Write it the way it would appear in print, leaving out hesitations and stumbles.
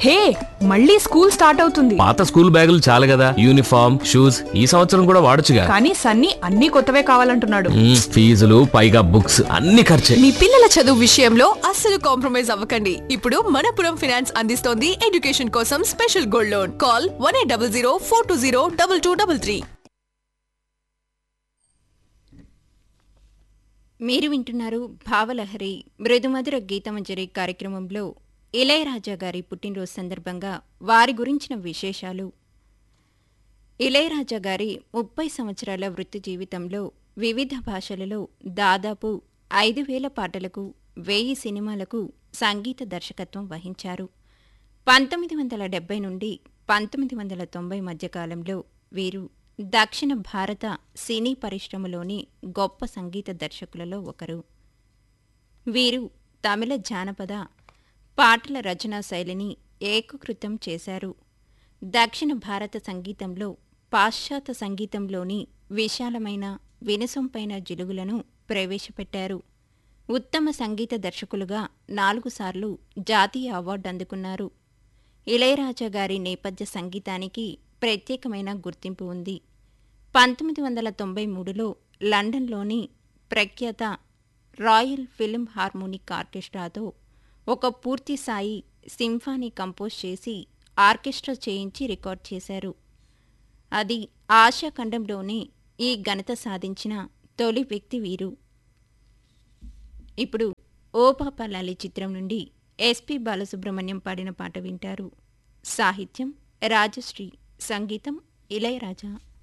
హే, మళ్ళీ school start అవుతుంది. పాత స్కూల్ బ్యాగులు చాలు కదా, యూనిఫామ్ షూస్ ఈ సంవత్సరం కూడా వాడొచ్చుగా. కానీ సన్నీ అన్ని కొత్తవే కావాలంటున్నాడు. ఫీజులు పైగా బుక్స్ అన్ని ఖర్చే. మీ పిల్లల చదువు విషయంలో అస్సలు కాంప్రమైజ్ అవ్వకండి. ఇప్పుడు మనపురం ఫైనాన్స్ అందిస్తోంది ఎడ్యుకేషన్ కోసం స్పెషల్ గోల్డ్ లోన్. కాల్ 1800 420 2233. మీరు వింటున్నారు భావలహరి మృదుమధుర గీతమంజరి కార్యక్రమంలో ఇళయరాజా గారి పుట్టినరోజు సందర్భంగా వారి గురించిన విశేషాలు. ఇళయరాజా గారి 30 సంవత్సరాల వృత్తి జీవితంలో వివిధ భాషలలో దాదాపు 5,000 పాటలకు 1000 సినిమాలకు సంగీత దర్శకత్వం వహించారు. 1970 నుండి 1990 మధ్యకాలంలో వీరు దక్షిణ భారత సినీ పరిశ్రమలోని గొప్ప సంగీత దర్శకులలో ఒకరు. వీరు తమిళ జానపద పాటల రచనా శైలిని ఏకీకృతం చేశారు. దక్షిణ భారత సంగీతంలో పాశ్చాత్య సంగీతంలోని విశాలమైన వినసొంపైన జిలుగులను ప్రవేశపెట్టారు. ఉత్తమ సంగీత దర్శకులుగా 4 సార్లు జాతీయ అవార్డు అందుకున్నారు. ఇళయరాజా గారి నేపథ్య సంగీతానికి ప్రత్యేకమైన గుర్తింపు ఉంది. 1993లో లండన్లోని ప్రఖ్యాత రాయల్ ఫిల్మ్ హార్మోనిక్ ఆర్కెస్ట్రాతో ఒక పూర్తిస్థాయి సింఫనీ కంపోజ్ చేసి ఆర్కెస్ట్రా చేయించి రికార్డ్ చేశారు. అది ఆసియా ఖండంలోనే ఈ ఘనత సాధించిన తొలి వ్యక్తి వీరు. ఇప్పుడు ఓ పాపాలాలి చిత్రం నుండి ఎస్పి బాలసుబ్రహ్మణ్యం పాడిన పాట వింటారు. సాహిత్యం రాజశ్రీ, సంగీతం ఇళయరాజా.